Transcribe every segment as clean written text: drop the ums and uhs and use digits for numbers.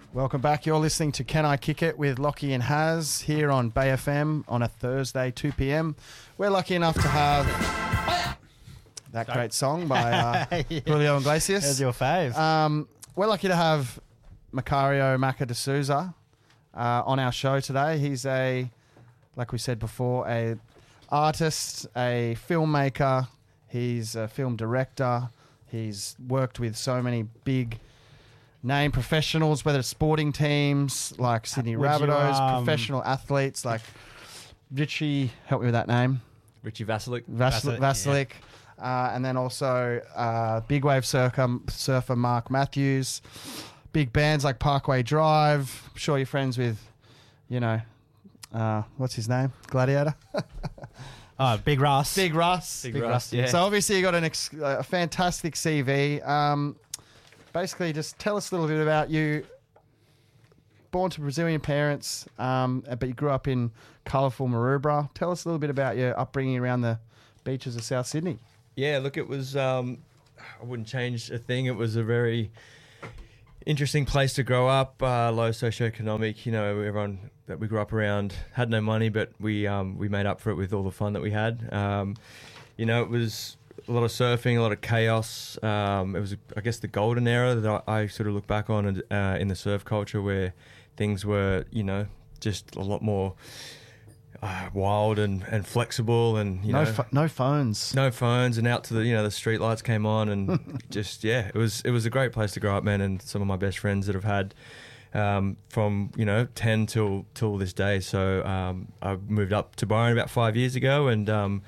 Welcome back. You're listening to Can I Kick It with Lockie and Haz here on Bay FM on a Thursday, 2 p.m. We're lucky enough to have that great song by Julio Iglesias. There's your fave. We're lucky to have Macario Maca de Souza on our show today. He's like we said before, a artist, a filmmaker. He's a film director. He's worked with so many big name professionals, whether it's sporting teams like Sydney Rabbitohs, professional athletes like Richie, help me with that name. Richie Vasilik. Vasilik. Yeah. And then also big wave surfer Mark Matthews. Big bands like Parkway Drive. I'm sure you're friends with, what's his name? Gladiator? Big Russ. Big Russ, yeah. So obviously you got a fantastic CV. Basically, just tell us a little bit about you. Born to Brazilian parents, but you grew up in colourful Maroubra. Tell us a little bit about your upbringing around the beaches of South Sydney. Yeah, look, it was, I wouldn't change a thing. It was a very interesting place to grow up, low socioeconomic. Everyone that we grew up around had no money, but we made up for it with all the fun that we had. It was a lot of surfing, a lot of chaos. It was, I guess, the golden era that I sort of look back on in the surf culture, where things were, just a lot more wild and flexible, and no phones, and out to the street lights came on, and just it was a great place to grow up, man. And some of my best friends that I've had from 10 till this day. So I moved up to Byron about 5 years ago, and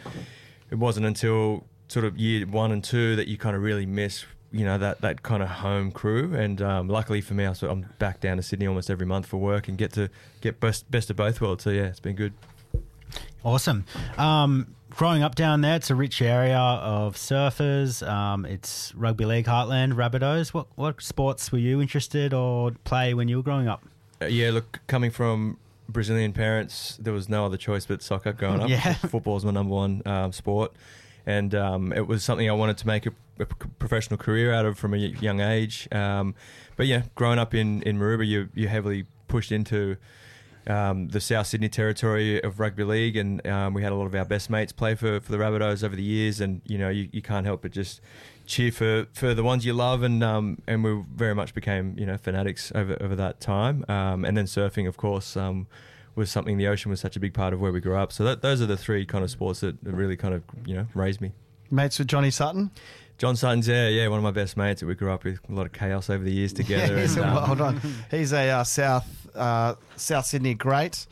it wasn't until sort of year 1 and 2 that you kind of really miss that kind of home crew. And luckily for me, I'm back down to Sydney almost every month for work and get best of both worlds. So yeah, it's been good. Awesome. Growing up down there, it's a rich area of surfers. It's rugby league heartland, Rabbitohs. What sports were you interested or play when you were growing up? Look, coming from Brazilian parents, there was no other choice but soccer growing up. Yeah. Football is my number one sport. And it was something I wanted to make a professional career out of from a young age. But yeah, growing up in Maroubra, you're heavily pushed into the South Sydney territory of rugby league, and we had a lot of our best mates play for the Rabbitohs over the years, and you can't help but just cheer for the ones you love, and we very much became fanatics over that time. And then surfing, of course, was something. The ocean was such a big part of where we grew up. So those are the three kind of sports that really kind of raised me. Mates with Johnny Sutton? John Sutton's one of my best mates that we grew up with. A lot of chaos over the years together. Yeah, hold on. He's a South Sydney great.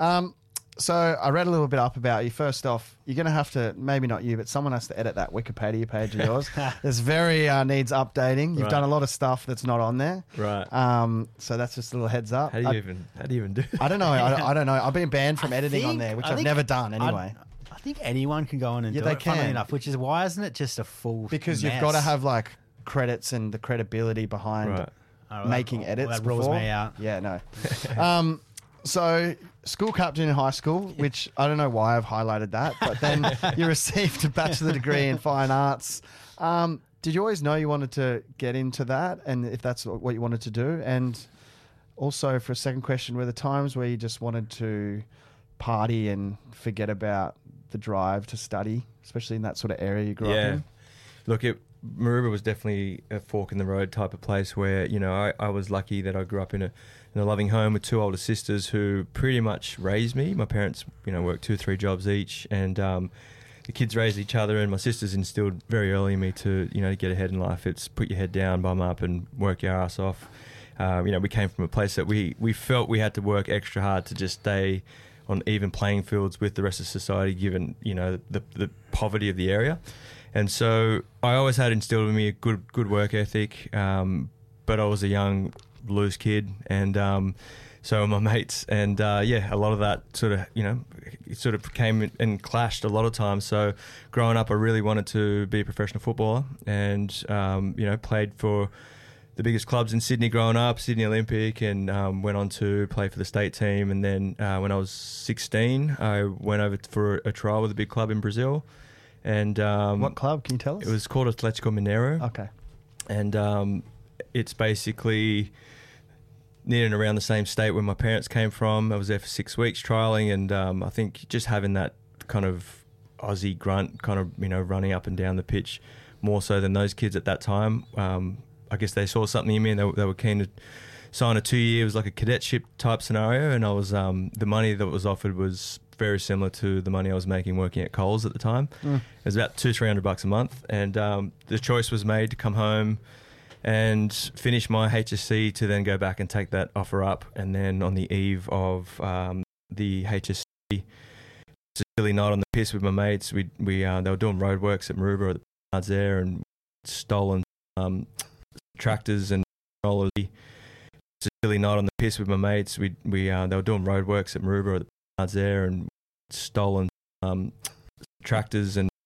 So I read a little bit up about you. First off, you're going to have to, maybe not you, but someone has to edit that Wikipedia page of yours. It's very needs updating. You've done a lot of stuff that's not on there. Right. So that's just a little heads up. How do you even do that? I don't know. I don't know. I've been banned from editing on there, which I've never done anyway. I think anyone can go on and do they it, funnily can. enough, which is why isn't it just a full Because mess? you've got to have like credits and the credibility behind making edits. That rules me out. Yeah, no. So school captain in high school, which I don't know why I've highlighted that, but then you received a bachelor degree in fine arts. Did you always know you wanted to get into that, and if that's what you wanted to do? And also, for a second question, were there times where you just wanted to party and forget about the drive to study, especially in that sort of area you grew up in? Look, Maroubra was definitely a fork in the road type of place where, I was lucky that I grew up in a loving home with two older sisters who pretty much raised me. My parents, worked 2 or 3 jobs each, and the kids raised each other, and my sisters instilled very early in me to, to get ahead in life. It's put your head down, bum up, and work your ass off. We came from a place that we felt we had to work extra hard to just stay on even playing fields with the rest of society, given, the poverty of the area. And so I always had instilled in me a good work ethic, but I was a young, loose kid, and so were my mates. And a lot of that sort of came and clashed a lot of times. So growing up, I really wanted to be a professional footballer, and played for the biggest clubs in Sydney growing up, Sydney Olympic, and went on to play for the state team. And then when I was 16, I went over for a trial with a big club in Brazil. And what club? Can you tell us? It was called Atlético Mineiro. Okay. And it's basically near and around the same state where my parents came from. I was there for 6 weeks trialing, and I think just having that kind of Aussie grunt kind of, running up and down the pitch more so than those kids at that time. I guess they saw something in me, and they were keen to sign a 2-year. It was like a cadetship type scenario, and I was the money that was offered was very similar to the money I was making working at Coles at the time. It was about $200-300 a month, and the choice was made to come home and finish my HSC to then go back and take that offer up. And then on the eve of the HSC, it's a silly night on the piss with my mates. We they were doing roadworks at Maroubra at the yards there, and stolen tractors and rollers. It's a silly night on the piss with my mates. They were doing roadworks at Maroubra at the yards there, and stolen tractors and